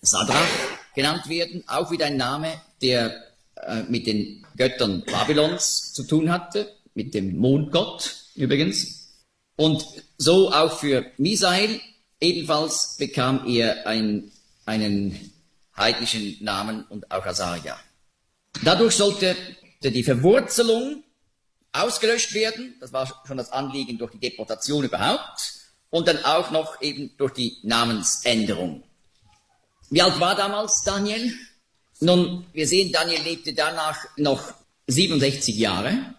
Sadrach genannt werden, auch wieder ein Name, der mit den Göttern Babylons zu tun hatte, mit dem Mondgott übrigens. Und so auch für Misael, ebenfalls bekam er einen heidnischen Namen und auch Asaria. Dadurch sollte die Verwurzelung ausgelöscht werden, das war schon das Anliegen durch die Deportation überhaupt, und dann auch noch eben durch die Namensänderung. Wie alt war damals Daniel? Nun, wir sehen, Daniel lebte danach noch 67 Jahre,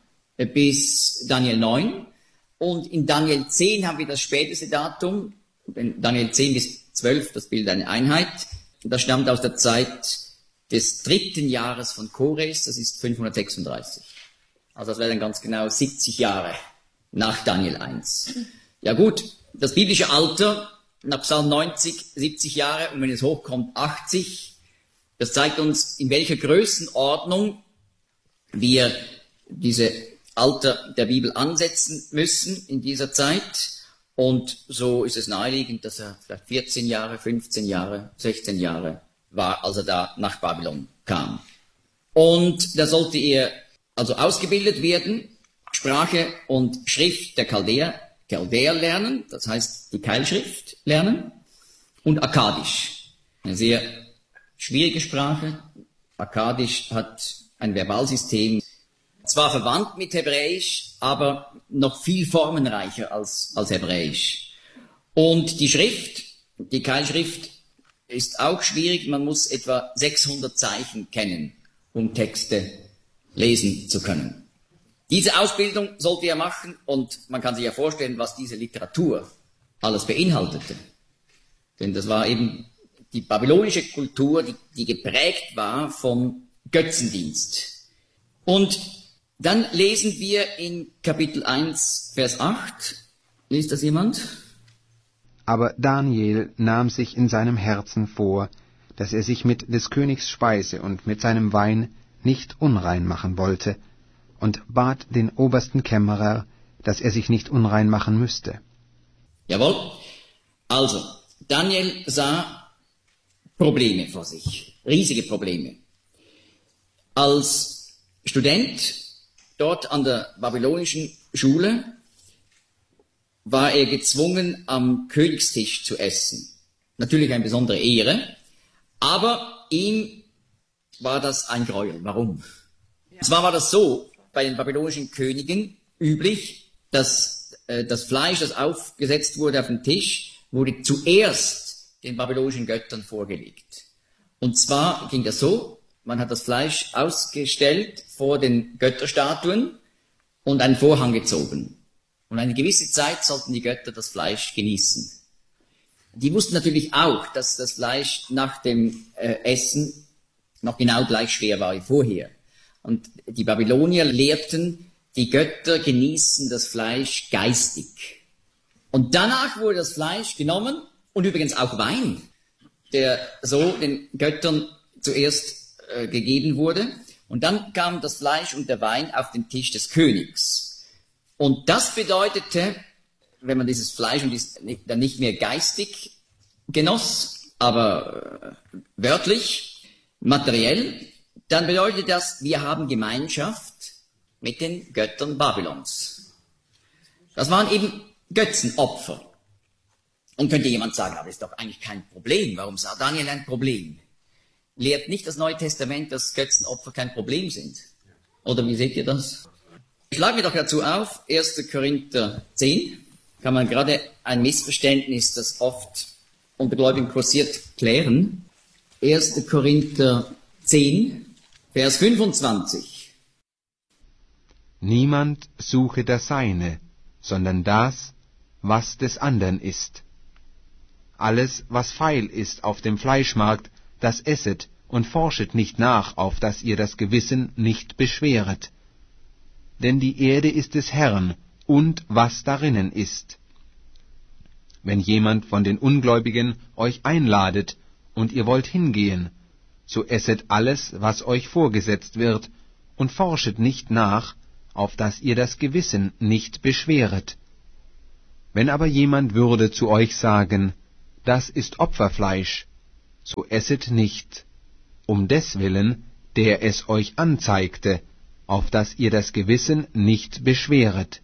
bis Daniel 9. Und in Daniel 10 haben wir das späteste Datum, denn Daniel 10 bis 12, das bildet eine Einheit. Das stammt aus der Zeit des 3. Jahres von Kores, das ist 536. Also das wäre dann ganz genau 70 Jahre nach Daniel 1. Ja gut, das biblische Alter nach Psalm 90, 70 Jahre und wenn es hochkommt 80. Das zeigt uns, in welcher Größenordnung wir diese Alter der Bibel ansetzen müssen in dieser Zeit. Und so ist es naheliegend, dass er vielleicht 14 Jahre, 15 Jahre, 16 Jahre war, als er da nach Babylon kam. Und da sollte er also ausgebildet werden, Sprache und Schrift der Chaldäer lernen, das heißt die Keilschrift lernen, und Akkadisch, eine sehr schwierige Sprache. Akkadisch hat ein Verbalsystem, zwar verwandt mit Hebräisch, aber noch viel formenreicher als Hebräisch. Und die Schrift, die Keilschrift, ist auch schwierig. Man muss etwa 600 Zeichen kennen, um Texte lesen zu können. Diese Ausbildung sollte er machen und man kann sich ja vorstellen, was diese Literatur alles beinhaltete. Denn das war eben die babylonische Kultur, die geprägt war vom Götzendienst. Und dann lesen wir in Kapitel 1, Vers 8. Liest das jemand? Aber Daniel nahm sich in seinem Herzen vor, dass er sich mit des Königs Speise und mit seinem Wein nicht unrein machen wollte, und bat den obersten Kämmerer, dass er sich nicht unrein machen müsste. Jawohl. Also, Daniel sah Probleme vor sich, riesige Probleme. Als Student dort an der babylonischen Schule war er gezwungen, am Königstisch zu essen. Natürlich eine besondere Ehre, aber ihm war das ein Gräuel. Warum? Zwar war das so, bei den babylonischen Königen üblich, dass das Fleisch, das aufgesetzt wurde auf den Tisch, wurde zuerst den babylonischen Göttern vorgelegt. Und zwar ging das so, man hat das Fleisch ausgestellt vor den Götterstatuen und einen Vorhang gezogen. Und eine gewisse Zeit sollten die Götter das Fleisch genießen. Die wussten natürlich auch, dass das Fleisch nach dem Essen noch genau gleich schwer war wie vorher. Und die Babylonier lehrten, die Götter genießen das Fleisch geistig. Und danach wurde das Fleisch genommen und übrigens auch Wein, der so den Göttern zuerst gegeben wurde. Und dann kam das Fleisch und der Wein auf den Tisch des Königs. Und das bedeutete, wenn man dieses Fleisch dann nicht mehr geistig genoss, aber wörtlich, materiell, dann bedeutet das, wir haben Gemeinschaft mit den Göttern Babylons. Das waren eben Götzenopfer. Und könnte jemand sagen, aber das ist doch eigentlich kein Problem. Warum sah Daniel ein Problem? Lehrt nicht das Neue Testament, dass Götzenopfer kein Problem sind? Oder wie seht ihr das? Schlagen wir doch dazu auf, 1. Korinther 10. Kann man gerade ein Missverständnis, das oft unter Gläubigen kursiert, klären. 1. Korinther 10. Vers 25. Niemand suche das Seine, sondern das, was des andern ist. Alles, was feil ist auf dem Fleischmarkt, das esset und forschet nicht nach, auf dass ihr das Gewissen nicht beschweret. Denn die Erde ist des Herrn, und was darinnen ist. Wenn jemand von den Ungläubigen euch einladet, und ihr wollt hingehen, so esset alles, was euch vorgesetzt wird, und forschet nicht nach, auf dass ihr das Gewissen nicht beschweret. Wenn aber jemand würde zu euch sagen, das ist Opferfleisch, so esset nicht, um deswillen, der es euch anzeigte, auf dass ihr das Gewissen nicht beschweret.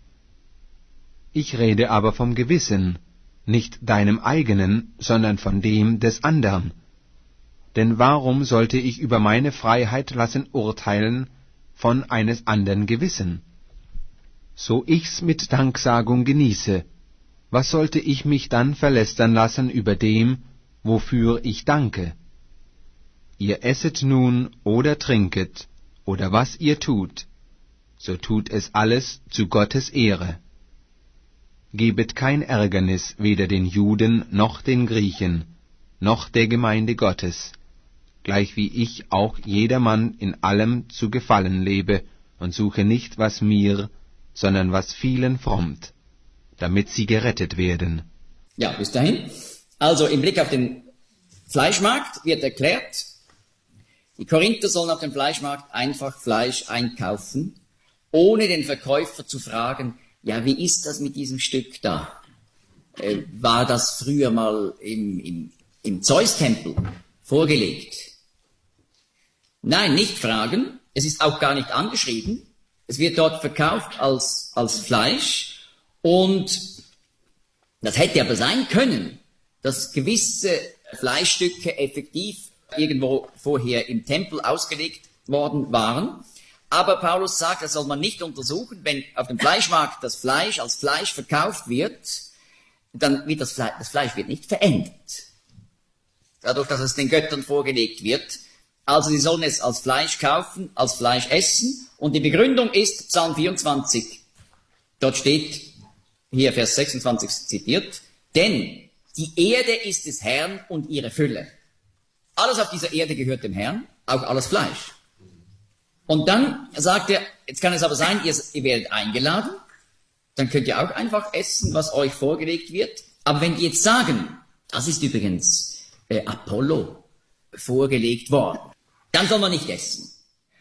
Ich rede aber vom Gewissen, nicht deinem eigenen, sondern von dem des andern. Denn warum sollte ich über meine Freiheit lassen urteilen von eines andern Gewissen? So ich's mit Danksagung genieße, was sollte ich mich dann verlästern lassen über dem, wofür ich danke? Ihr esset nun oder trinket, oder was ihr tut, so tut es alles zu Gottes Ehre. Gebet kein Ärgernis weder den Juden noch den Griechen, noch der Gemeinde Gottes, gleichwie ich auch jedermann in allem zu gefallen lebe und suche nicht, was mir, sondern was vielen frommt, damit sie gerettet werden. Ja, bis dahin. Also im Blick auf den Fleischmarkt wird erklärt, die Korinther sollen auf dem Fleischmarkt einfach Fleisch einkaufen, ohne den Verkäufer zu fragen, ja, wie ist das mit diesem Stück da? War das früher mal im Zeus-Tempel vorgelegt? Nein, nicht fragen. Es ist auch gar nicht angeschrieben. Es wird dort verkauft als Fleisch. Und das hätte aber sein können, dass gewisse Fleischstücke effektiv irgendwo vorher im Tempel ausgelegt worden waren. Aber Paulus sagt, das soll man nicht untersuchen. Wenn auf dem Fleischmarkt das Fleisch als Fleisch verkauft wird, dann wird das Fleisch wird nicht verändert. Dadurch, dass es den Göttern vorgelegt wird. Also sie sollen es als Fleisch kaufen, als Fleisch essen. Und die Begründung ist Psalm 24. Dort steht, hier Vers 26 zitiert, denn die Erde ist des Herrn und ihre Fülle. Alles auf dieser Erde gehört dem Herrn, auch alles Fleisch. Und dann sagt er, jetzt kann es aber sein, ihr werdet eingeladen, dann könnt ihr auch einfach essen, was euch vorgelegt wird. Aber wenn die jetzt sagen, das ist übrigens Apollo vorgelegt worden, dann soll man nicht essen.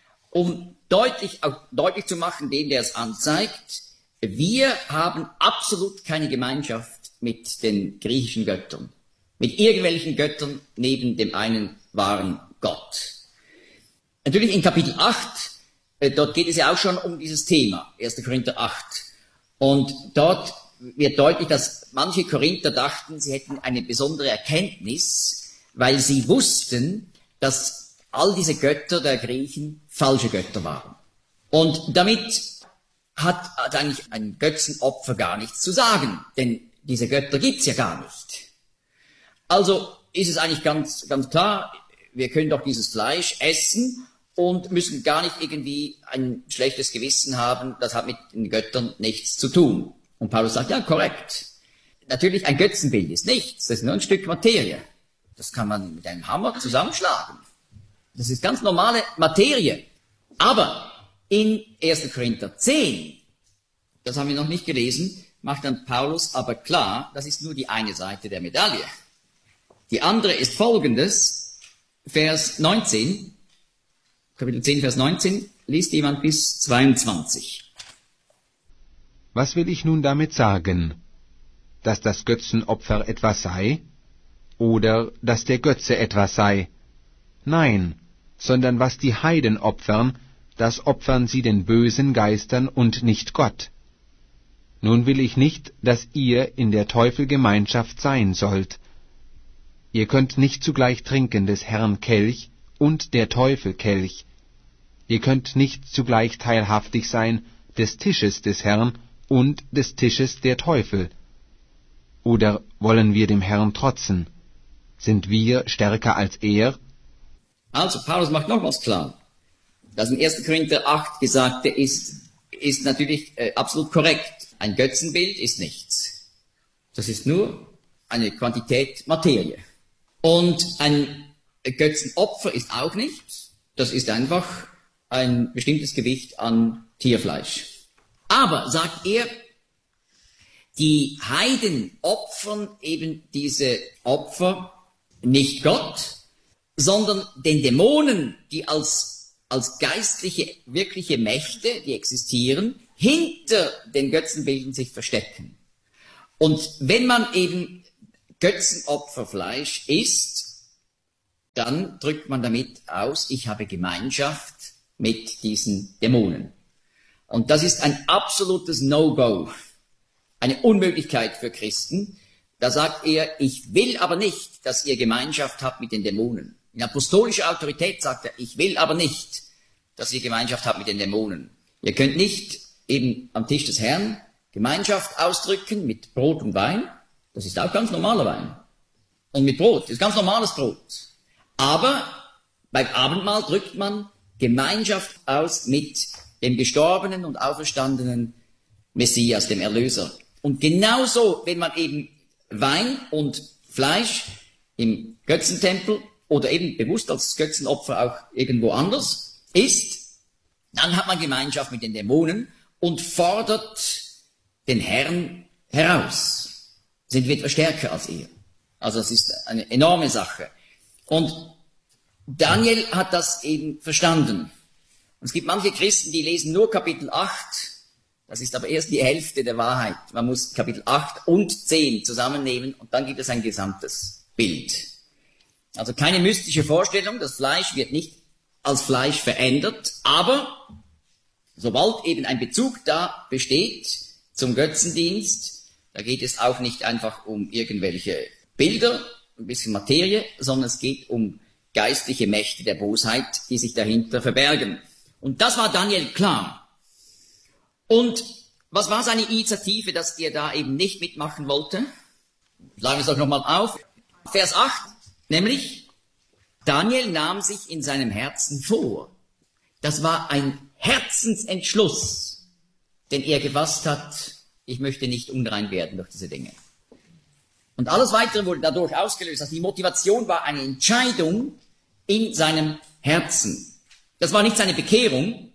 Um deutlich zu machen, dem, der es anzeigt, wir haben absolut keine Gemeinschaft mit den griechischen Göttern, mit irgendwelchen Göttern neben dem einen wahren Gott. Natürlich in Kapitel 8, dort geht es ja auch schon um dieses Thema, 1. Korinther 8. Und dort wird deutlich, dass manche Korinther dachten, sie hätten eine besondere Erkenntnis, weil sie wussten, dass all diese Götter der Griechen falsche Götter waren. Und damit hat eigentlich ein Götzenopfer gar nichts zu sagen, denn diese Götter gibt's ja gar nicht. Also ist es eigentlich ganz klar, wir können doch dieses Fleisch essen und müssen gar nicht irgendwie ein schlechtes Gewissen haben, das hat mit den Göttern nichts zu tun. Und Paulus sagt, ja, korrekt. Natürlich, ein Götzenbild ist nichts, das ist nur ein Stück Materie. Das kann man mit einem Hammer zusammenschlagen. Das ist ganz normale Materie. Aber in 1. Korinther 10, das haben wir noch nicht gelesen, macht dann Paulus aber klar, das ist nur die eine Seite der Medaille. Die andere ist folgendes, Vers 19, Kapitel 10, Vers 19, liest jemand bis 22. Was will ich nun damit sagen? Dass das Götzenopfer etwas sei? Oder dass der Götze etwas sei? Nein, sondern was die Heiden opfern, das opfern sie den bösen Geistern und nicht Gott. Nun will ich nicht, dass ihr in der Teufelgemeinschaft sein sollt. Ihr könnt nicht zugleich trinken des Herrn Kelch und der Teufel Kelch. Ihr könnt nicht zugleich teilhaftig sein des Tisches des Herrn und des Tisches der Teufel. Oder wollen wir dem Herrn trotzen? Sind wir stärker als er? Also, Paulus macht nochmals klar, dass in 1. Korinther 8 Gesagte ist natürlich absolut korrekt. Ein Götzenbild ist nichts. Das ist nur eine Quantität Materie. Und ein Götzenopfer ist auch nichts. Das ist einfach ein bestimmtes Gewicht an Tierfleisch. Aber, sagt er, die Heiden opfern eben diese Opfer nicht Gott, sondern den Dämonen, die als geistliche, wirkliche Mächte, die existieren, hinter den Götzenbildern sich verstecken. Und wenn man eben Götzenopferfleisch isst, dann drückt man damit aus, ich habe Gemeinschaft mit diesen Dämonen. Und das ist ein absolutes No-Go, eine Unmöglichkeit für Christen. Da sagt er, ich will aber nicht, dass ihr Gemeinschaft habt mit den Dämonen. In apostolischer Autorität sagt er, ich will aber nicht, dass ihr Gemeinschaft habt mit den Dämonen. Ihr könnt nicht eben am Tisch des Herrn Gemeinschaft ausdrücken mit Brot und Wein. Das ist auch ganz normaler Wein. Und mit Brot, das ist ganz normales Brot. Aber beim Abendmahl drückt man Gemeinschaft aus mit dem gestorbenen und auferstandenen Messias, dem Erlöser. Und genauso, wenn man eben Wein und Fleisch im Götzentempel oder eben bewusst als Götzenopfer auch irgendwo anders isst, dann hat man Gemeinschaft mit den Dämonen und fordert den Herrn heraus. Sind wir etwas stärker als ihr. Also das ist eine enorme Sache. Und Daniel hat das eben verstanden. Und es gibt manche Christen, die lesen nur Kapitel 8. Das ist aber erst die Hälfte der Wahrheit. Man muss Kapitel 8 und 10 zusammennehmen und dann gibt es ein gesamtes Bild. Also keine mystische Vorstellung, das Fleisch wird nicht als Fleisch verändert, aber sobald eben ein Bezug da besteht zum Götzendienst, da geht es auch nicht einfach um irgendwelche Bilder, ein bisschen Materie, sondern es geht um geistliche Mächte der Bosheit, die sich dahinter verbergen. Und das war Daniel klar. Und was war seine Initiative, dass er da eben nicht mitmachen wollte? Schlagen wir es doch nochmal auf. Vers 8, nämlich, Daniel nahm sich in seinem Herzen vor. Das war ein Herzensentschluss, den er gefasst hat, ich möchte nicht unrein werden durch diese Dinge. Und alles Weitere wurde dadurch ausgelöst. Also die Motivation war eine Entscheidung in seinem Herzen. Das war nicht seine Bekehrung,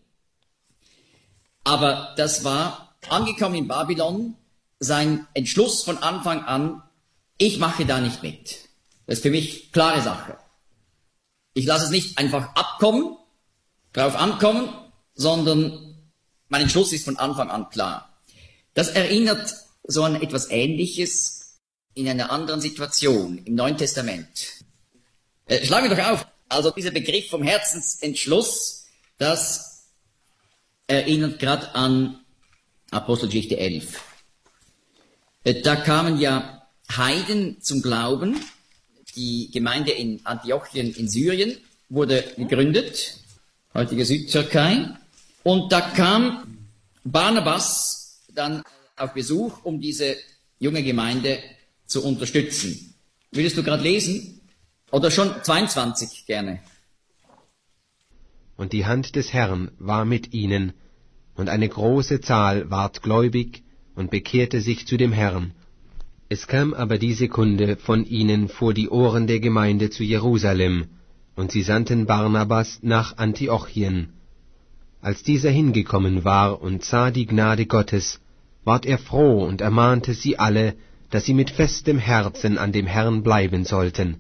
aber das war, angekommen in Babylon, sein Entschluss von Anfang an, ich mache da nicht mit. Das ist für mich klare Sache. Ich lasse es nicht einfach abkommen, drauf ankommen, sondern mein Entschluss ist von Anfang an klar. Das erinnert so an etwas Ähnliches in einer anderen Situation im Neuen Testament. Schlagen wir doch auf. Also dieser Begriff vom Herzensentschluss, das erinnert gerade an Apostelgeschichte 11. Da kamen ja Heiden zum Glauben. Die Gemeinde in Antiochien in Syrien wurde gegründet, heutige Südtürkei. Und da kam Barnabas dann auf Besuch, um diese junge Gemeinde zu unterstützen. Würdest du gerade lesen? Oder schon 22 gerne. Und die Hand des Herrn war mit ihnen, und eine große Zahl ward gläubig und bekehrte sich zu dem Herrn. Es kam aber diese Kunde von ihnen vor die Ohren der Gemeinde zu Jerusalem, und sie sandten Barnabas nach Antiochien. Als dieser hingekommen war und sah die Gnade Gottes, ward er froh und ermahnte sie alle, dass sie mit festem Herzen an dem Herrn bleiben sollten.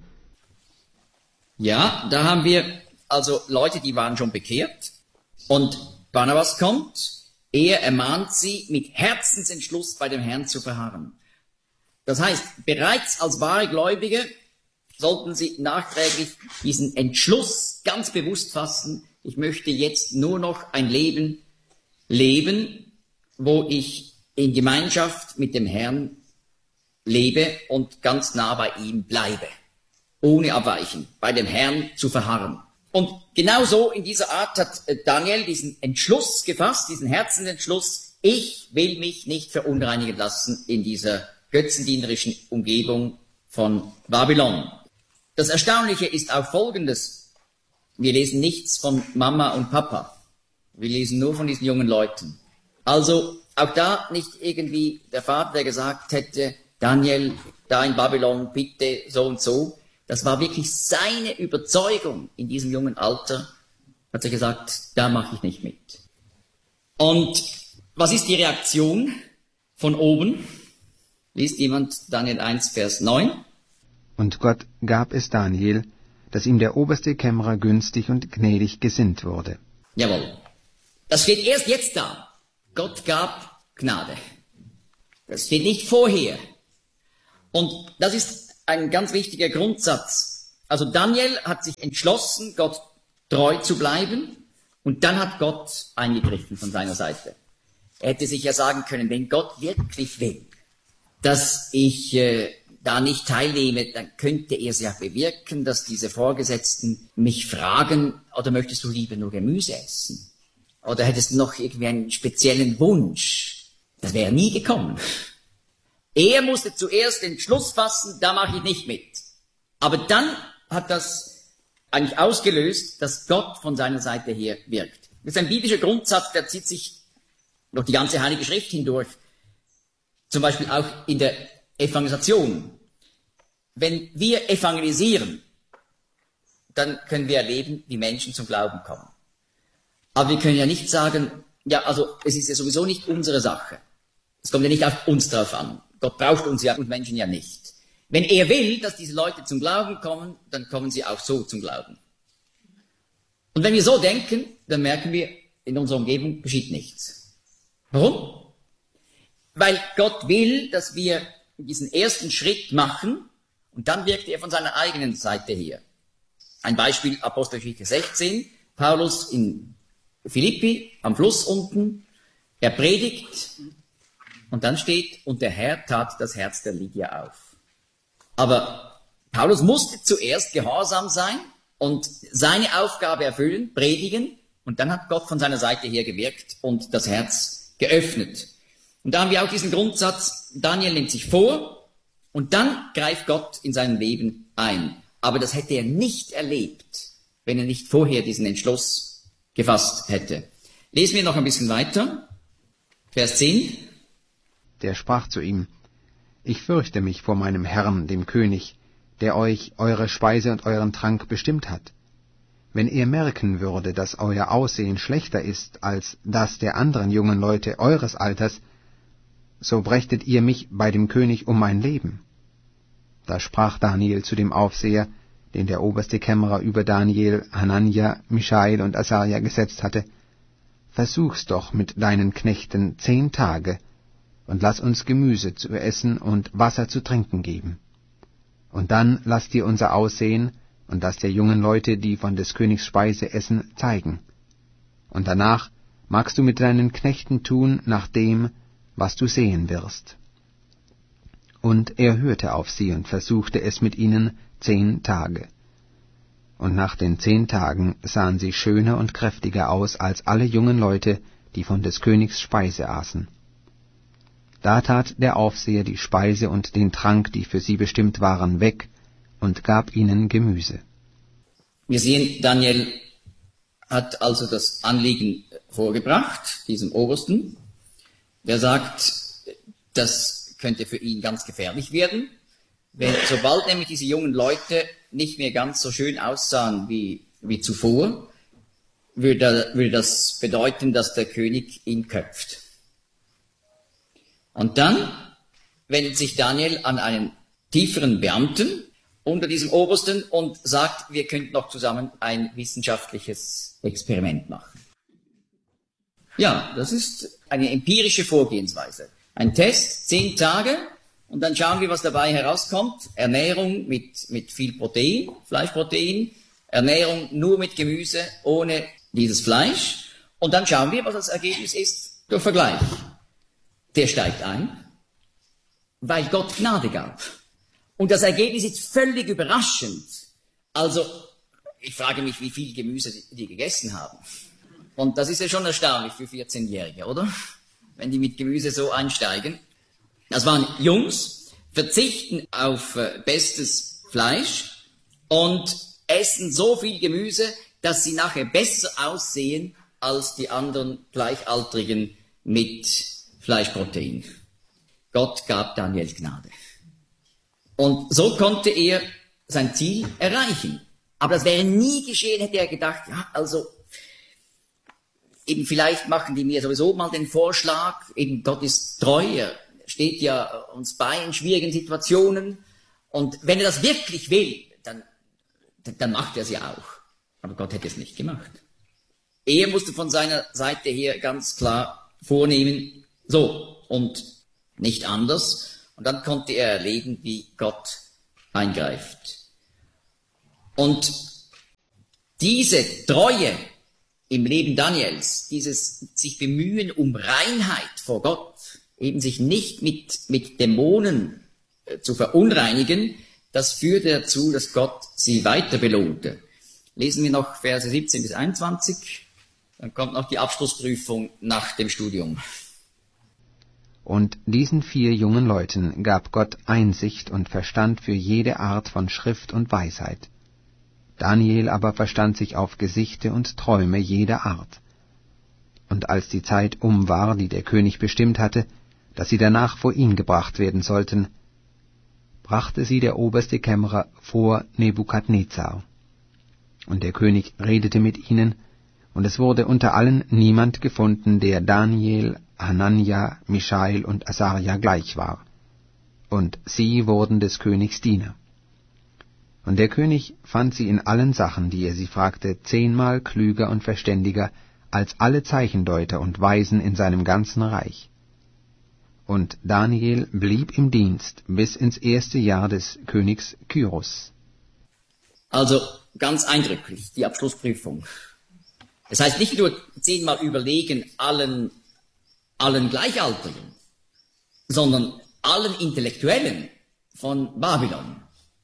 Ja, da haben wir also Leute, die waren schon bekehrt und Barnabas kommt, er ermahnt sie, mit Herzensentschluss bei dem Herrn zu verharren. Das heißt, bereits als wahre Gläubige sollten sie nachträglich diesen Entschluss ganz bewusst fassen, ich möchte jetzt nur noch ein Leben leben, wo ich in Gemeinschaft mit dem Herrn lebe und ganz nah bei ihm bleibe, ohne abweichen, bei dem Herrn zu verharren. Und genauso in dieser Art hat Daniel diesen Entschluss gefasst, diesen Herzensentschluss, ich will mich nicht verunreinigen lassen in dieser götzendienerischen Umgebung von Babylon. Das Erstaunliche ist auch Folgendes. Wir lesen nichts von Mama und Papa. Wir lesen nur von diesen jungen Leuten. Also auch da nicht irgendwie der Vater, der gesagt hätte, Daniel, da in Babylon, bitte so und so. Das war wirklich seine Überzeugung in diesem jungen Alter. Hat er gesagt, da mache ich nicht mit. Und was ist die Reaktion von oben? Liest jemand Daniel 1, Vers 9? Und Gott gab es Daniel, dass ihm der oberste Kämmerer günstig und gnädig gesinnt wurde. Jawohl. Das steht erst jetzt da. Gott gab Gnade. Das steht nicht vorher. Und das ist ein ganz wichtiger Grundsatz. Also Daniel hat sich entschlossen, Gott treu zu bleiben, und dann hat Gott eingegriffen von seiner Seite. Er hätte sich ja sagen können, wenn Gott wirklich will, dass ich da nicht teilnehme, dann könnte er es ja bewirken, dass diese Vorgesetzten mich fragen, oder möchtest du lieber nur Gemüse essen? Oder hättest du noch irgendwie einen speziellen Wunsch? Das wäre nie gekommen. Er musste zuerst den Schluss fassen, da mache ich nicht mit. Aber dann hat das eigentlich ausgelöst, dass Gott von seiner Seite her wirkt. Das ist ein biblischer Grundsatz, der zieht sich durch die ganze Heilige Schrift hindurch. Zum Beispiel auch in der Evangelisation. Wenn wir evangelisieren, dann können wir erleben, wie Menschen zum Glauben kommen. Aber wir können ja nicht sagen, ja, also es ist ja sowieso nicht unsere Sache. Es kommt ja nicht auf uns drauf an. Gott braucht uns ja und Menschen ja nicht. Wenn er will, dass diese Leute zum Glauben kommen, dann kommen sie auch so zum Glauben. Und wenn wir so denken, dann merken wir, in unserer Umgebung geschieht nichts. Warum? Weil Gott will, dass wir diesen ersten Schritt machen, und dann wirkt er von seiner eigenen Seite her. Ein Beispiel, Apostelgeschichte 16, Paulus in Philippi, am Fluss unten, er predigt, und dann steht, und der Herr tat das Herz der Lydia auf. Aber Paulus musste zuerst gehorsam sein und seine Aufgabe erfüllen, predigen, und dann hat Gott von seiner Seite her gewirkt und das Herz geöffnet. Und da haben wir auch diesen Grundsatz, Daniel nimmt sich vor, und dann greift Gott in sein Leben ein. Aber das hätte er nicht erlebt, wenn er nicht vorher diesen Entschluss gefasst hätte. Lesen wir noch ein bisschen weiter. Vers 10. Der sprach zu ihm: Ich fürchte mich vor meinem Herrn, dem König, der euch eure Speise und euren Trank bestimmt hat. Wenn er merken würde, dass euer Aussehen schlechter ist als das der anderen jungen Leute eures Alters, so brächtet ihr mich bei dem König um mein Leben. Da sprach Daniel zu dem Aufseher, den der oberste Kämmerer über Daniel, Hanania, Michael und Asaria gesetzt hatte: Versuch's doch mit deinen Knechten 10 Tage, und lass uns Gemüse zu essen und Wasser zu trinken geben. Und dann lass dir unser Aussehen und das der jungen Leute, die von des Königs Speise essen, zeigen. Und danach magst du mit deinen Knechten tun nach dem, was du sehen wirst. Und er hörte auf sie und versuchte es mit ihnen 10 Tage. Und nach den 10 Tagen sahen sie schöner und kräftiger aus als alle jungen Leute, die von des Königs Speise aßen. Da tat der Aufseher die Speise und den Trank, die für sie bestimmt waren, weg und gab ihnen Gemüse. Wir sehen, Daniel hat also das Anliegen vorgebracht, diesem Obersten. Der sagt, das könnte für ihn ganz gefährlich werden, sobald nämlich diese jungen Leute nicht mehr ganz so schön aussahen wie zuvor, würde das bedeuten, dass der König ihn köpft. Und dann wendet sich Daniel an einen tieferen Beamten unter diesem Obersten und sagt, wir könnten noch zusammen ein wissenschaftliches Experiment machen. Ja, das ist eine empirische Vorgehensweise. Ein Test, 10 Tage, und dann schauen wir, was dabei herauskommt. Ernährung mit viel Protein, Fleischprotein, Ernährung nur mit Gemüse, ohne dieses Fleisch. Und dann schauen wir, was das Ergebnis ist durch Vergleich. Der steigt ein, weil Gott Gnade gab. Und das Ergebnis ist völlig überraschend. Also, ich frage mich, wie viel Gemüse die gegessen haben. Und das ist ja schon erstaunlich für 14-Jährige, oder? Wenn die mit Gemüse so einsteigen. Das waren Jungs, verzichten auf bestes Fleisch und essen so viel Gemüse, dass sie nachher besser aussehen als die anderen Gleichaltrigen mit Fleischprotein. Gott gab Daniel Gnade. Und so konnte er sein Ziel erreichen. Aber das wäre nie geschehen, hätte er gedacht, ja, also eben vielleicht machen die mir sowieso mal den Vorschlag, eben Gott ist treu, er steht ja uns bei in schwierigen Situationen, und wenn er das wirklich will, dann macht er es ja auch. Aber Gott hätte es nicht gemacht. Er musste von seiner Seite her ganz klar vornehmen, so und nicht anders, und dann konnte er erleben, wie Gott eingreift. Und diese Treue im Leben Daniels, dieses sich bemühen um Reinheit vor Gott, eben sich nicht mit Dämonen zu verunreinigen, das führte dazu, dass Gott sie weiter belohnte. Lesen wir noch Verse 17 bis 21, dann kommt noch die Abschlussprüfung nach dem Studium. Und diesen 4 jungen Leuten gab Gott Einsicht und Verstand für jede Art von Schrift und Weisheit. Daniel aber verstand sich auf Gesichte und Träume jeder Art. Und als die Zeit war, die der König bestimmt hatte, dass sie danach vor ihn gebracht werden sollten, brachte sie der oberste Kämmerer vor Nebukadnezar. Und der König redete mit ihnen, und es wurde unter allen niemand gefunden, der Daniel, Hanania, Mischael und Asaria gleich war. Und sie wurden des Königs Diener. Und der König fand sie in allen Sachen, die er sie fragte, 10-mal klüger und verständiger als alle Zeichendeuter und Weisen in seinem ganzen Reich. Und Daniel blieb im Dienst bis ins 1. Jahr des Königs Kyros. Also ganz eindrücklich, die Abschlussprüfung. Das heißt nicht nur 10-mal überlegen allen Gleichaltrigen, sondern allen Intellektuellen von Babylon.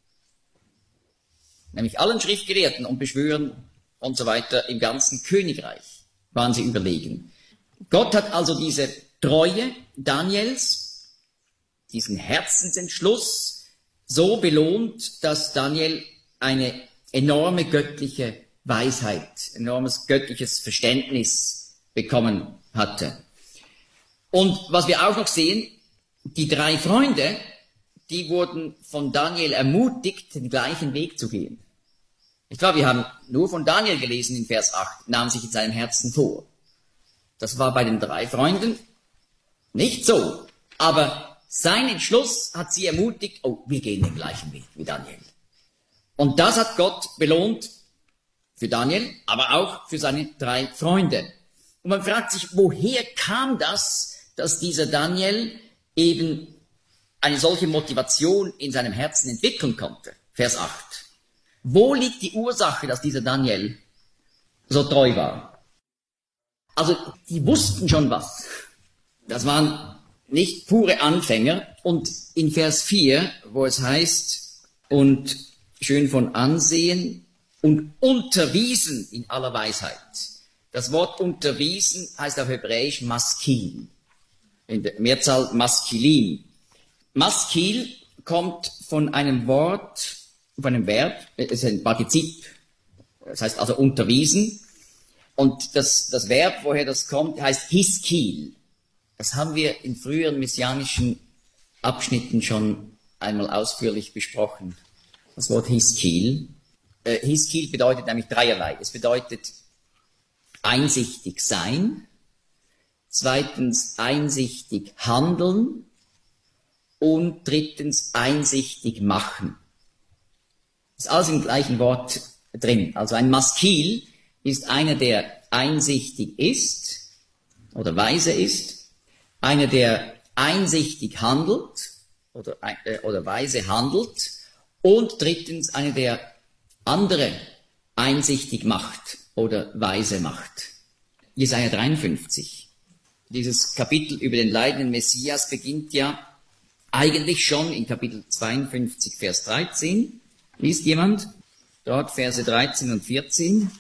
Nämlich allen Schriftgelehrten und Beschwörern und so weiter im ganzen Königreich waren sie überlegen. Gott hat also diese Treue Daniels, diesen Herzensentschluss so belohnt, dass Daniel eine enorme göttliche Weisheit, enormes göttliches Verständnis bekommen hatte. Und was wir auch noch sehen, die 3 Freunde, die wurden von Daniel ermutigt, den gleichen Weg zu gehen. Nicht wahr? Wir haben nur von Daniel gelesen in Vers 8, nahm sich in seinem Herzen vor. Das war bei den 3 Freunden nicht so. Aber sein Entschluss hat sie ermutigt, oh, wir gehen den gleichen Weg wie Daniel. Und das hat Gott belohnt für Daniel, aber auch für seine 3 Freunde. Und man fragt sich, woher kam das, dass dieser Daniel eben eine solche Motivation in seinem Herzen entwickeln konnte? Vers 8. Wo liegt die Ursache, dass dieser Daniel so treu war? Also, die wussten schon was. Das waren nicht pure Anfänger. Und in Vers 4, wo es heißt, und schön von Ansehen und unterwiesen in aller Weisheit. Das Wort unterwiesen heißt auf Hebräisch Maskil. In der Mehrzahl Maskilin. Maskil kommt von einem Wort, von einem Verb, es ist ein Partizip. Das heißt also unterwiesen. Und das Verb, woher das kommt, heißt Hiskil. Das haben wir in früheren messianischen Abschnitten schon einmal ausführlich besprochen. Das Wort Hiskil. Hiskil bedeutet nämlich dreierlei. Es bedeutet einsichtig sein, zweitens einsichtig handeln und drittens einsichtig machen. Das ist alles im gleichen Wort drin. Also ein Maskil ist einer, der einsichtig ist oder weise ist, einer, der einsichtig handelt oder weise handelt und drittens einer, der andere einsichtig macht oder weise macht. Jesaja 53. Dieses Kapitel über den leidenden Messias beginnt ja eigentlich schon in Kapitel 52, Vers 13. Liest jemand dort Verse 13 und 14?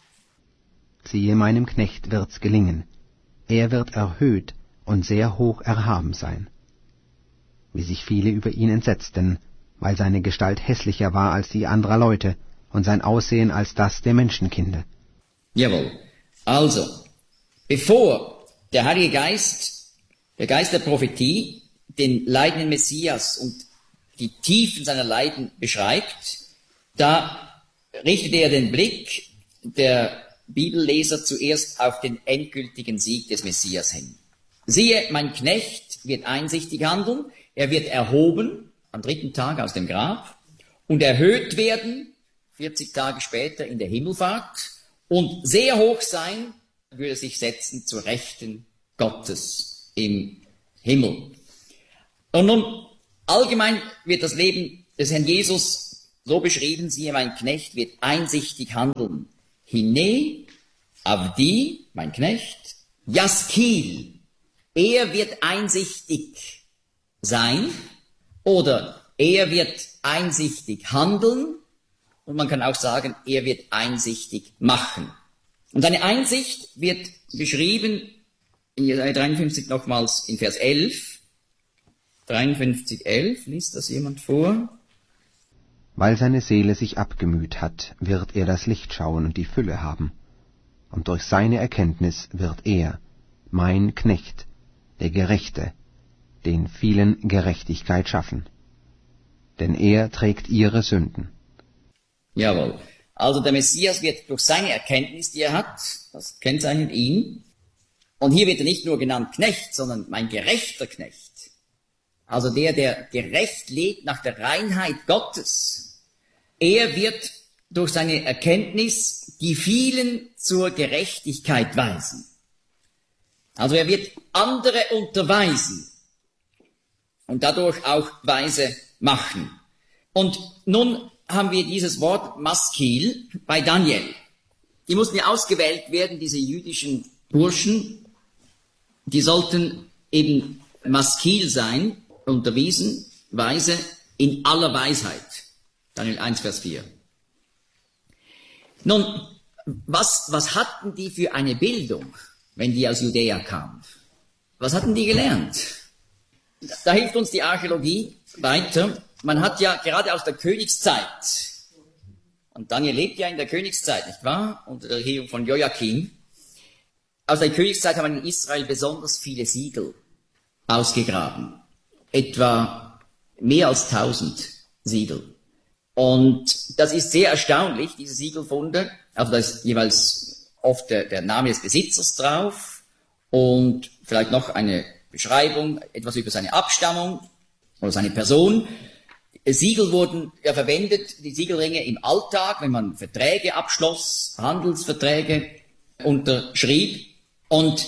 Siehe, meinem Knecht wird's gelingen. Er wird erhöht und sehr hoch erhaben sein. Wie sich viele über ihn entsetzten, weil seine Gestalt hässlicher war als die anderer Leute und sein Aussehen als das der Menschenkinder. Jawohl. Also, bevor der Heilige Geist, der Geist der Prophetie, den leidenden Messias und die Tiefen seiner Leiden beschreibt, da richtet er den Blick der Bibelleser zuerst auf den endgültigen Sieg des Messias hin. Siehe, mein Knecht wird einsichtig handeln, er wird erhoben am 3. Tag aus dem Grab und erhöht werden 40 Tage später in der Himmelfahrt und sehr hoch sein, würde sich setzen zur Rechten Gottes im Himmel. Und nun allgemein wird das Leben des Herrn Jesus so beschrieben, siehe, mein Knecht wird einsichtig handeln. Hine, Avdi, mein Knecht, Jaskil, er wird einsichtig sein oder er wird einsichtig handeln und man kann auch sagen, er wird einsichtig machen. Und seine Einsicht wird beschrieben in Jesaja 53 nochmals in Vers 11. 53,11, liest das jemand vor? Weil seine Seele sich abgemüht hat, wird er das Licht schauen und die Fülle haben. Und durch seine Erkenntnis wird er, mein Knecht, der Gerechte, den vielen Gerechtigkeit schaffen. Denn er trägt ihre Sünden. Jawohl. Also der Messias wird durch seine Erkenntnis, die er hat, das kennzeichnet ihn. Und hier wird er nicht nur genannt Knecht, sondern mein gerechter Knecht. Also der gerecht lebt nach der Reinheit Gottes. Er wird durch seine Erkenntnis die vielen zur Gerechtigkeit weisen. Also er wird andere unterweisen und dadurch auch weise machen. Und nun haben wir dieses Wort Maskil bei Daniel. Die mussten ja ausgewählt werden, diese jüdischen Burschen. Die sollten eben Maskil sein, unterwiesen, weise, in aller Weisheit. Daniel 1, Vers 4. Nun, was hatten die für eine Bildung, wenn die aus Judäa kamen? Was hatten die gelernt? Da hilft uns die Archäologie weiter. Man hat ja gerade aus der Königszeit, und Daniel lebt ja in der Königszeit, nicht wahr? Unter der Regierung von Joachim. Aus der Königszeit haben in Israel besonders viele Siegel ausgegraben. Etwa mehr als 1000 Siegel. Und das ist sehr erstaunlich, diese Siegelfunde. Also da ist jeweils oft der Name des Besitzers drauf und vielleicht noch eine Beschreibung, etwas über seine Abstammung oder seine Person. Siegel wurden ja verwendet, die Siegelringe im Alltag, wenn man Verträge abschloss, Handelsverträge unterschrieb. Und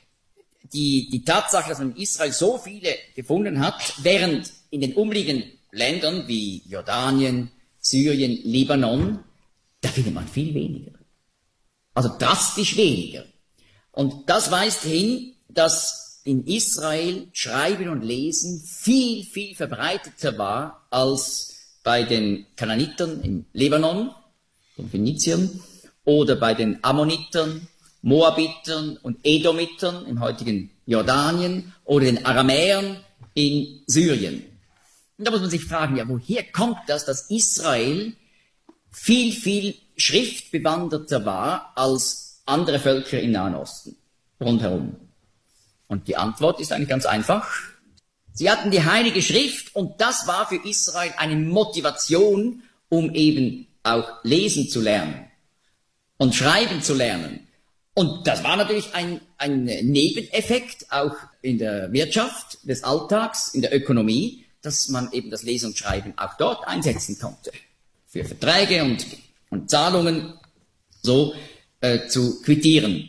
die Tatsache, dass man in Israel so viele gefunden hat, während in den umliegenden Ländern wie Jordanien, Syrien, Libanon, da findet man viel weniger. Also drastisch weniger. Und das weist hin, dass in Israel Schreiben und Lesen viel, viel verbreiteter war als bei den Kanaanitern im Libanon, den Phöniziern, oder bei den Ammonitern, Moabitern und Edomitern im heutigen Jordanien oder den Aramäern in Syrien. Und da muss man sich fragen, ja, woher kommt das, dass Israel viel, viel schriftbewanderter war als andere Völker im Nahen Osten rundherum? Und die Antwort ist eigentlich ganz einfach. Sie hatten die Heilige Schrift und das war für Israel eine Motivation, um eben auch lesen zu lernen und schreiben zu lernen. Und das war natürlich ein Nebeneffekt auch in der Wirtschaft des Alltags, in der Ökonomie, dass man eben das Lesen und Schreiben auch dort einsetzen konnte. Für Verträge und Zahlungen so zu quittieren.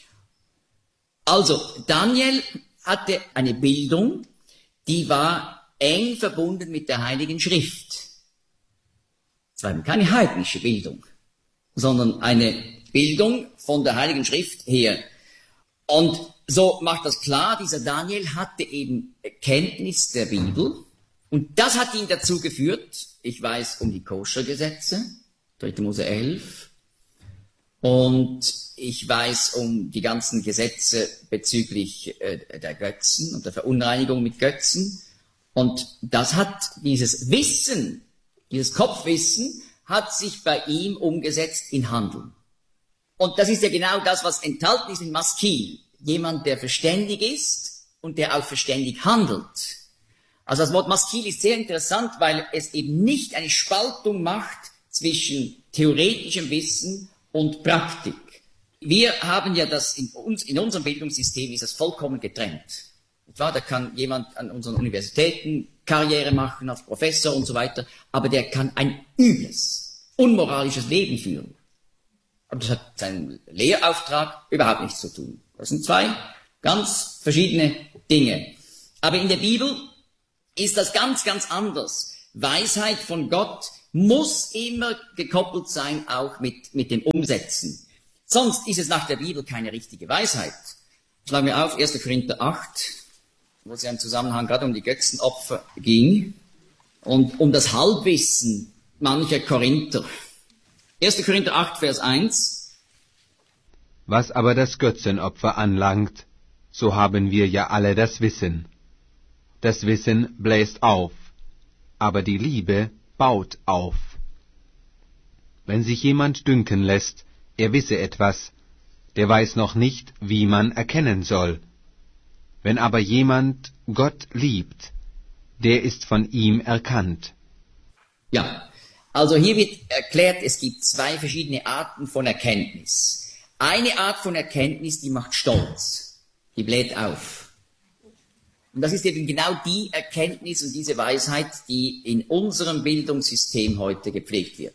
Also, Daniel hatte eine Bildung, die war eng verbunden mit der Heiligen Schrift. Es war keine heidnische Bildung, sondern eine Bildung von der Heiligen Schrift her. Und so macht das klar, dieser Daniel hatte eben Kenntnis der Bibel. Und das hat ihn dazu geführt, ich weiß um die Koschergesetze, 3. Mose 11, und ich weiß um die ganzen Gesetze bezüglich der Götzen und der Verunreinigung mit Götzen. Und das hat dieses Wissen, dieses Kopfwissen, hat sich bei ihm umgesetzt in Handeln. Und das ist ja genau das, was enthalten ist in Maskil. Jemand, der verständig ist und der auch verständig handelt. Also das Wort Maskil ist sehr interessant, weil es eben nicht eine Spaltung macht zwischen theoretischem Wissen und Praktik. Wir haben ja das in unserem Bildungssystem ist das vollkommen getrennt. Da kann jemand an unseren Universitäten Karriere machen als Professor und so weiter, aber der kann ein übles, unmoralisches Leben führen. Aber das hat seinen Lehrauftrag überhaupt nichts zu tun. Das sind zwei ganz verschiedene Dinge. Aber in der Bibel ist das ganz, ganz anders. Weisheit von Gott muss immer gekoppelt sein auch mit dem Umsetzen. Sonst ist es nach der Bibel keine richtige Weisheit. Schlagen wir auf 1. Korinther 8, wo es ja im Zusammenhang gerade um die Götzenopfer ging und um das Halbwissen mancher Korinther. 1. Korinther 8, Vers 1. Was aber das Götzenopfer anlangt, so haben wir ja alle das Wissen. Das Wissen bläst auf, aber die Liebe baut auf. Wenn sich jemand dünken lässt, er wisse etwas, der weiß noch nicht, wie man erkennen soll. Wenn aber jemand Gott liebt, der ist von ihm erkannt. Ja, also hier wird erklärt, es gibt zwei verschiedene Arten von Erkenntnis. Eine Art von Erkenntnis, die macht stolz, die bläht auf. Und das ist eben genau die Erkenntnis und diese Weisheit, die in unserem Bildungssystem heute gepflegt wird.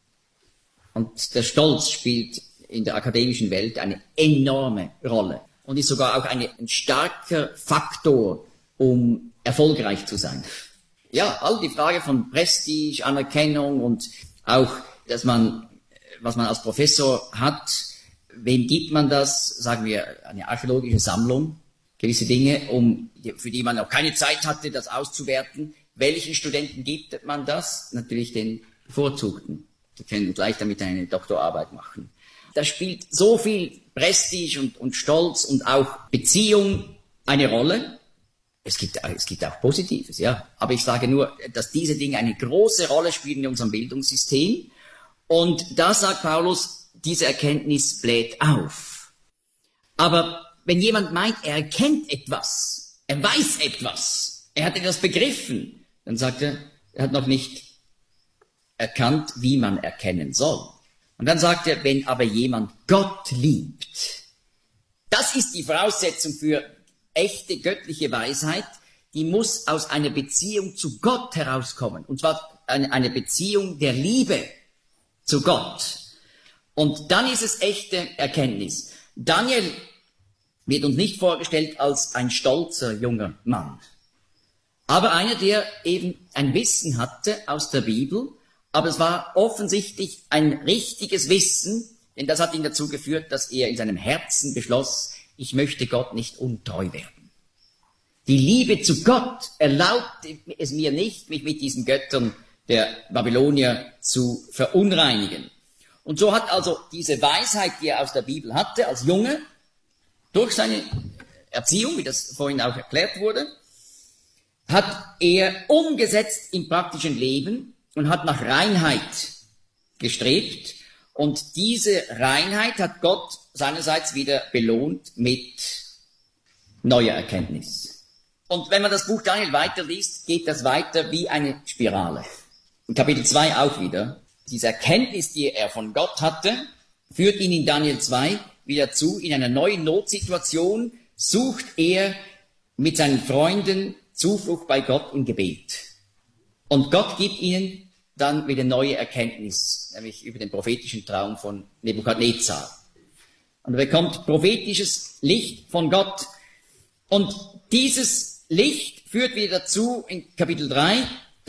Und der Stolz spielt in der akademischen Welt eine enorme Rolle und ist sogar auch ein starker Faktor, um erfolgreich zu sein. Ja, all die Frage von Prestige, Anerkennung und auch, was man als Professor hat, wem gibt man das? Sagen wir, eine archäologische Sammlung, gewisse Dinge, für die man noch keine Zeit hatte, das auszuwerten. Welchen Studenten gibt man das? Natürlich den Bevorzugten. Die können gleich damit eine Doktorarbeit machen. Da spielt so viel Prestige und Stolz und auch Beziehung eine Rolle. Es gibt auch Positives, ja. Aber ich sage nur, dass diese Dinge eine große Rolle spielen in unserem Bildungssystem. Und da sagt Paulus, diese Erkenntnis bläht auf. Aber wenn jemand meint, er erkennt etwas, er weiß etwas, er hat etwas begriffen, dann sagt er hat noch nicht erkannt, wie man erkennen soll. Und dann sagt er, wenn aber jemand Gott liebt, das ist die Voraussetzung für echte göttliche Weisheit, die muss aus einer Beziehung zu Gott herauskommen. Und zwar eine Beziehung der Liebe zu Gott. Und dann ist es echte Erkenntnis. Daniel wird uns nicht vorgestellt als ein stolzer junger Mann, aber einer, der eben ein Wissen hatte aus der Bibel, aber es war offensichtlich ein richtiges Wissen, denn das hat ihn dazu geführt, dass er in seinem Herzen beschloss, ich möchte Gott nicht untreu werden. Die Liebe zu Gott erlaubt es mir nicht, mich mit diesen Göttern der Babylonier zu verunreinigen. Und so hat also diese Weisheit, die er aus der Bibel hatte, als Junge, durch seine Erziehung, wie das vorhin auch erklärt wurde, hat er umgesetzt im praktischen Leben und hat nach Reinheit gestrebt. Und diese Reinheit hat Gott seinerseits wieder belohnt mit neuer Erkenntnis. Und wenn man das Buch Daniel weiterliest, geht das weiter wie eine Spirale. In Kapitel 2 auch wieder. Diese Erkenntnis, die er von Gott hatte, führt ihn in Daniel 2 wieder zu, in einer neuen Notsituation sucht er mit seinen Freunden Zuflucht bei Gott im Gebet. Und Gott gibt ihnen dann wieder neue Erkenntnis, nämlich über den prophetischen Traum von Nebukadnezar. Und er bekommt prophetisches Licht von Gott. Und dieses Licht führt wieder dazu in Kapitel 3,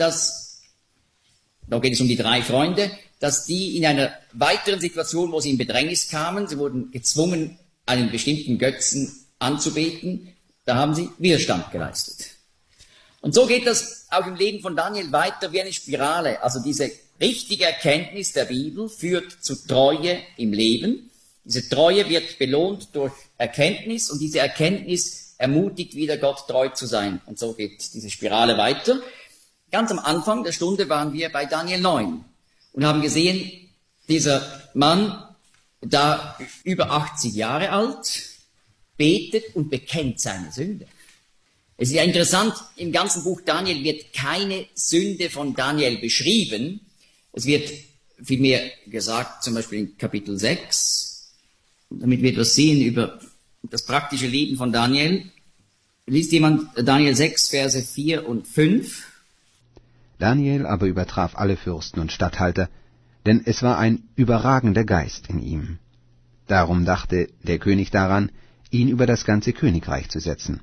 da geht es um die 3 Freunde, dass die in einer weiteren Situation, wo sie in Bedrängnis kamen, sie wurden gezwungen, einen bestimmten Götzen anzubeten, da haben sie Widerstand geleistet. Und so geht das auch im Leben von Daniel weiter wie eine Spirale. Also diese richtige Erkenntnis der Bibel führt zu Treue im Leben. Diese Treue wird belohnt durch Erkenntnis und diese Erkenntnis ermutigt wieder, Gott treu zu sein. Und so geht diese Spirale weiter. Ganz am Anfang der Stunde waren wir bei Daniel 9 und haben gesehen, dieser Mann, da über 80 Jahre alt, betet und bekennt seine Sünde. Es ist ja interessant, im ganzen Buch Daniel wird keine Sünde von Daniel beschrieben. Es wird vielmehr gesagt, zum Beispiel in Kapitel 6, damit wir etwas sehen über das praktische Leben von Daniel. Liest jemand Daniel 6, Verse 4 und 5? Daniel aber übertraf alle Fürsten und Statthalter, denn es war ein überragender Geist in ihm. Darum dachte der König daran, ihn über das ganze Königreich zu setzen.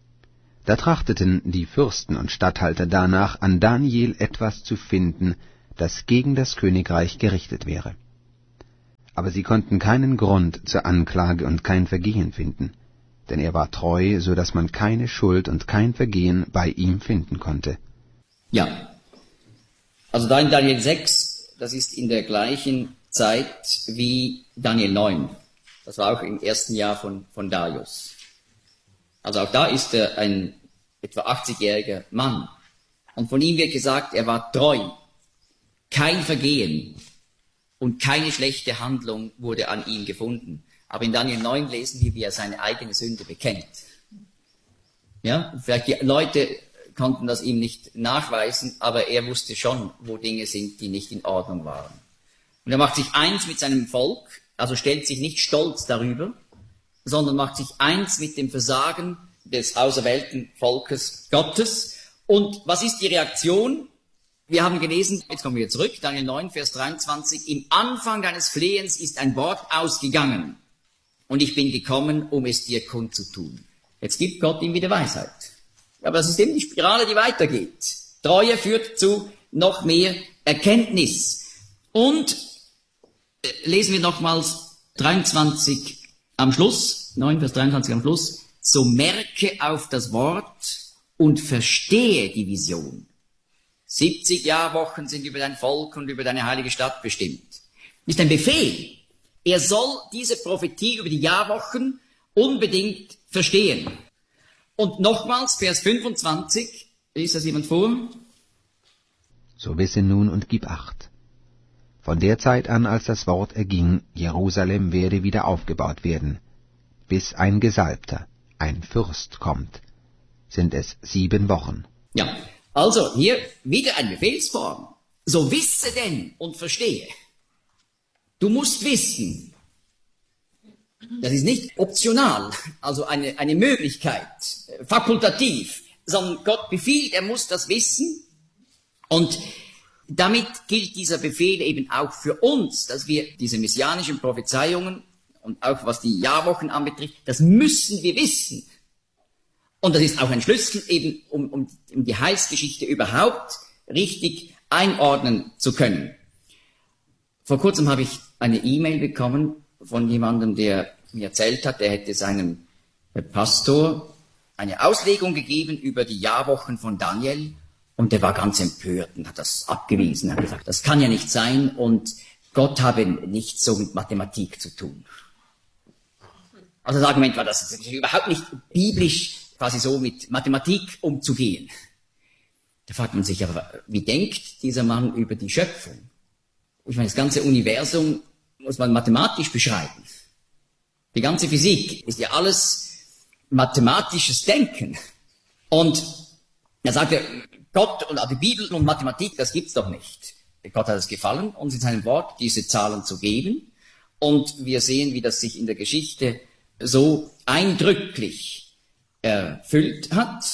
Da trachteten die Fürsten und Statthalter danach, an Daniel etwas zu finden, das gegen das Königreich gerichtet wäre. Aber sie konnten keinen Grund zur Anklage und kein Vergehen finden, denn er war treu, so dass man keine Schuld und kein Vergehen bei ihm finden konnte. Ja, also da in Daniel 6, das ist in der gleichen Zeit wie Daniel 9. Das war auch im ersten Jahr von Darius. Also auch da ist er ein etwa 80-jähriger Mann. Und von ihm wird gesagt, er war treu, kein Vergehen und keine schlechte Handlung wurde an ihm gefunden. Aber in Daniel 9 lesen wir, wie er seine eigene Sünde bekennt. Ja, vielleicht die Leute konnten das ihm nicht nachweisen, aber er wusste schon, wo Dinge sind, die nicht in Ordnung waren. Und er macht sich eins mit seinem Volk, also stellt sich nicht stolz darüber, sondern macht sich eins mit dem Versagen des auserwählten Volkes Gottes. Und was ist die Reaktion? Wir haben gelesen, jetzt kommen wir zurück, Daniel 9, Vers 23, im Anfang deines Flehens ist ein Wort ausgegangen und ich bin gekommen, um es dir kundzutun. Jetzt gibt Gott ihm wieder Weisheit. Aber das ist eben die Spirale, die weitergeht. Treue führt zu noch mehr Erkenntnis. Und lesen wir nochmals 23 am Schluss, 9 Vers 23 am Schluss, so merke auf das Wort und verstehe die Vision. 70 Jahrwochen sind über dein Volk und über deine heilige Stadt bestimmt. Das ist ein Befehl. Er soll diese Prophetie über die Jahrwochen unbedingt verstehen. Und nochmals, Vers 25, liest das jemand vor? So wisse nun und gib Acht. Von der Zeit an, als das Wort erging, Jerusalem werde wieder aufgebaut werden, bis ein Gesalbter, ein Fürst kommt, sind es 7 Wochen. Ja, also hier wieder eine Befehlsform. So wisse denn und verstehe. Du musst wissen. Das ist nicht optional, also eine Möglichkeit, fakultativ, sondern Gott befiehlt, er muss das wissen. Und damit gilt dieser Befehl eben auch für uns, dass wir diese messianischen Prophezeiungen und auch was die Jahrwochen anbetrifft, das müssen wir wissen. Und das ist auch ein Schlüssel eben, um die Heilsgeschichte überhaupt richtig einordnen zu können. Vor kurzem habe ich eine E-Mail bekommen von jemandem, der mir erzählt hat, er hätte seinem Pastor eine Auslegung gegeben über die Jahrwochen von Daniel und der war ganz empört und hat das abgewiesen. Er hat gesagt, das kann ja nicht sein und Gott habe nichts so mit Mathematik zu tun. Also das Argument war, das ist überhaupt nicht biblisch, quasi so mit Mathematik umzugehen. Da fragt man sich aber, wie denkt dieser Mann über die Schöpfung? Ich meine, das ganze Universum muss man mathematisch beschreiben. Die ganze Physik ist ja alles mathematisches Denken. Und er sagte, Gott und die Bibel und Mathematik, das gibt's doch nicht. Gott hat es gefallen, uns in seinem Wort diese Zahlen zu geben. Und wir sehen, wie das sich in der Geschichte so eindrücklich erfüllt hat.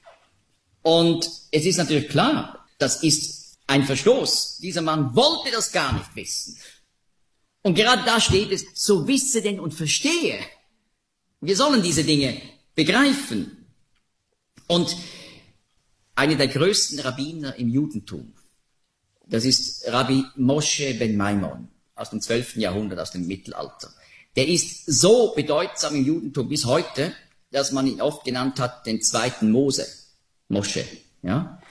Und es ist natürlich klar, das ist ein Verstoß. Dieser Mann wollte das gar nicht wissen. Und gerade da steht es, so wisse denn und verstehe. Wir sollen diese Dinge begreifen. Und einer der größten Rabbiner im Judentum, das ist Rabbi Moshe ben Maimon aus dem 12. Jahrhundert, aus dem Mittelalter. Der ist so bedeutsam im Judentum bis heute, dass man ihn oft genannt hat, den zweiten Mose, Moshe. Ja?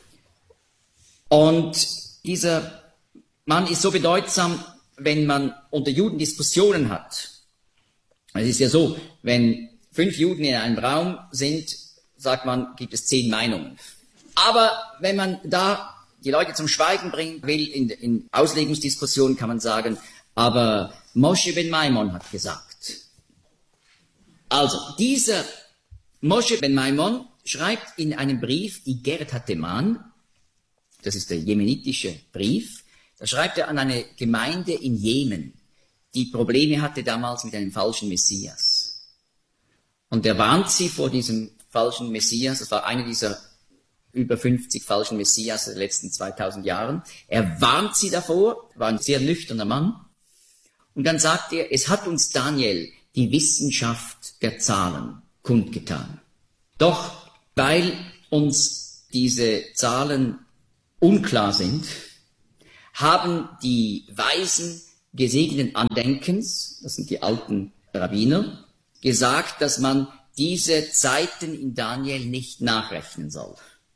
Und dieser Mann ist so bedeutsam, wenn man unter Juden Diskussionen hat. Es ist ja so, wenn 5 Juden in einem Raum sind, sagt man, gibt es 10 Meinungen. Aber wenn man da die Leute zum Schweigen bringen will, in Auslegungsdiskussionen kann man sagen, aber Moshe ben Maimon hat gesagt. Also, dieser Moshe ben Maimon schreibt in einem Brief, Igeret HaTeman, das ist der jemenitische Brief, da schreibt er an eine Gemeinde in Jemen, die Probleme hatte damals mit einem falschen Messias. Und er warnt sie vor diesem falschen Messias, das war einer dieser über 50 falschen Messias der letzten 2000 Jahren. Er warnt sie davor, war ein sehr nüchterner Mann. Und dann sagt er, es hat uns Daniel die Wissenschaft der Zahlen kundgetan. Doch weil uns diese Zahlen unklar sind haben die Weisen gesegneten Andenkens, das sind die alten Rabbiner, gesagt, dass man diese Zeiten in Daniel nicht nachrechnen soll.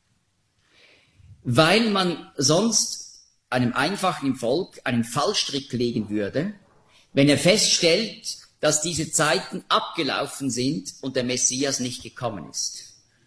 Weil man sonst einem Einfachen im Volk einen Fallstrick legen würde, wenn er feststellt, dass diese Zeiten abgelaufen sind und der Messias nicht gekommen ist.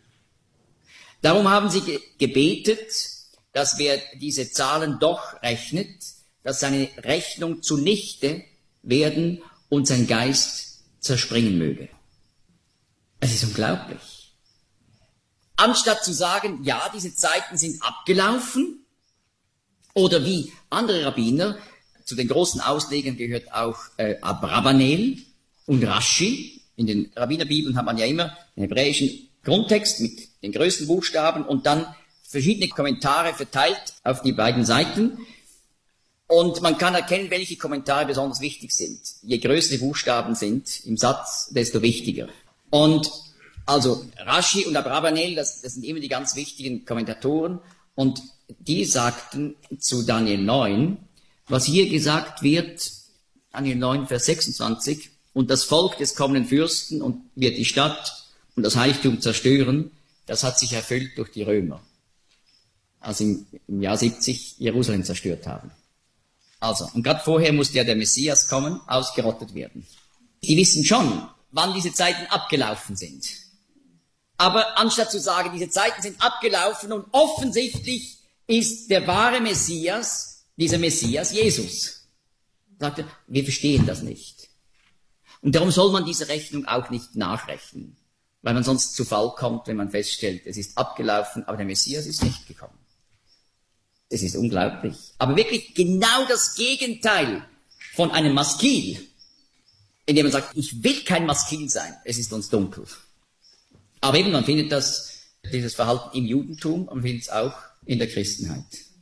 Darum haben sie gebetet, dass wer diese Zahlen doch rechnet, dass seine Rechnung zunichte werden und sein Geist zerspringen möge. Es ist unglaublich. Anstatt zu sagen, ja, diese Zeiten sind abgelaufen, oder wie andere Rabbiner, zu den großen Auslegern gehört auch Abravanel und Rashi. In den Rabbinerbibeln hat man ja immer den hebräischen Grundtext mit den größten Buchstaben und dann verschiedene Kommentare verteilt auf die beiden Seiten. Und man kann erkennen, welche Kommentare besonders wichtig sind. Je größer die Buchstaben sind im Satz, desto wichtiger. Und also Rashi und Abravanel, das sind immer die ganz wichtigen Kommentatoren. Und die sagten zu Daniel 9, was hier gesagt wird, Daniel 9, Vers 26, und das Volk des kommenden Fürsten und wird die Stadt und das Heiligtum zerstören, das hat sich erfüllt durch die Römer, als im Jahr 70 Jerusalem zerstört haben. Also, und gerade vorher musste ja der Messias kommen, ausgerottet werden. Die wissen schon, wann diese Zeiten abgelaufen sind. Aber anstatt zu sagen, diese Zeiten sind abgelaufen und offensichtlich ist der wahre Messias, dieser Messias Jesus, sagte, wir verstehen das nicht. Und darum soll man diese Rechnung auch nicht nachrechnen, weil man sonst zu Fall kommt, wenn man feststellt, es ist abgelaufen, aber der Messias ist nicht gekommen. Es ist unglaublich. Aber wirklich genau das Gegenteil von einem Maskil, indem man sagt, ich will kein Maskil sein, es ist uns dunkel. Aber eben, man findet dieses Verhalten im Judentum und man findet es auch in der Christenheit.